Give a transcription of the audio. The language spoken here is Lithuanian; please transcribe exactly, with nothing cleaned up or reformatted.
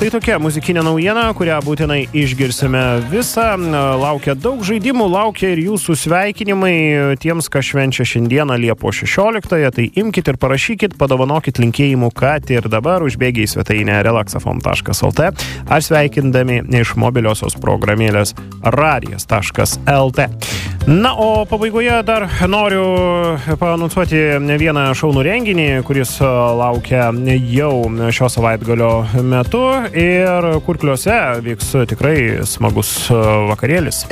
štai tokia muzikinė naujiena, kurią būtinai išgirsime visą. Laukia daug žaidimų, laukia ir jūsų sveikinimai tiems, kas švenčia šiandieną Liepos šešioliktąją. Tai imkit ir parašykit, padovanokit linkėjimų, kad ir dabar užbėgiai į svetainę relaxafon taškas lt ar sveikindami iš mobiliosios programėlės radijas taškas lt. Na, o pabaigoje dar noriu paanonsuoti vieną šaunų renginį, kuris laukia jau šio savaitgalio metu ir Kurkliuose vyks tikrai smagus vakarėlis.